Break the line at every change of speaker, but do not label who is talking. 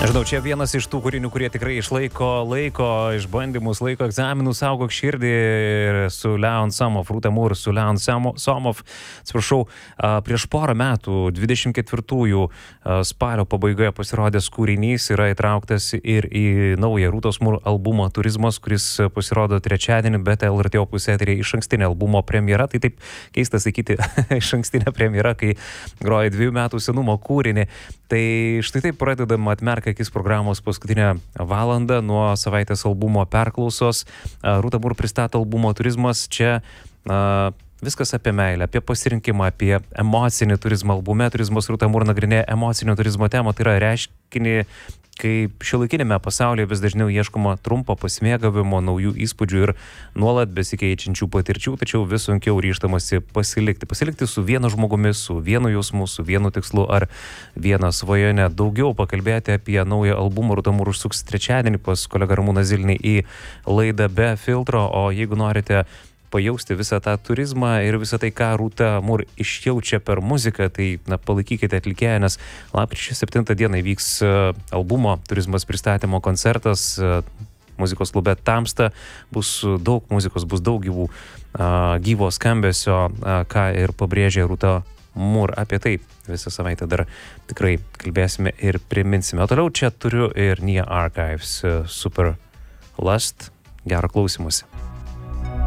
Žinau, čia vienas iš tų kūrinių, kurie tikrai išlaiko laiko išbandymus, laiko egzaminus, saugok širdį su Leon Somov, Rūta Mur, su Leon Somov. Atsiprašau, prieš porą metų, 24-ųjų spalio pabaigoje pasirodęs kūrinys yra įtrauktas ir į naują Rūtos Mur albumą Turizmas, kuris pasirodo trečiadienį, bet LRT Opus eteryje išankstinė albumo premjera. Tai taip keista sakyti išankstinė premjera, kai groja 2 metų senumo kūrinį. Tai štai taip pradedam atmerkę akis programos paskutinę valandą nuo savaitės albumo perklausos. Rūta Mur pristato albumo Turizmas. Čia viskas apie meilę, apie pasirinkimą, apie emocinį turizmą albume. Turizmas Rūta Mur nagrinėja emocinio turizmo temą. Tai yra reiškinį, kaip šiuolaikinėme pasaulyje vis dažniau ieškoma trumpo pasimėgavimo, naujų įspūdžių ir nuolat besikeičiančių patirčių, tačiau vis sunkiau ryžtamasi pasilikti su vienu žmogumi, su vienu jausmu, su vienu tikslu ar viena svajone. Daugiau pakalbėti apie naują albumą Rūta Mur užsuks trečiadienį pas kolegą Ramūną Zilnį į laidą Be filtro, o jeigu norite pajausti visą tą turizmą ir visą tai, ką Rūta Mur išjaučia per muziką, tai palaikykite atlikėją, nes lapkričio 7 dieną įvyks albumo Turizmas pristatymo koncertas muzikos klube Tamsta. Bus daug muzikos, bus daug gyvo skambesio, ką ir pabrėžė Rūta Mur. Apie tai visą savaitę dar tikrai kalbėsime ir priminsime. O toliau čia turiu ir Nia Archives Super Lust. Gero klausymusi.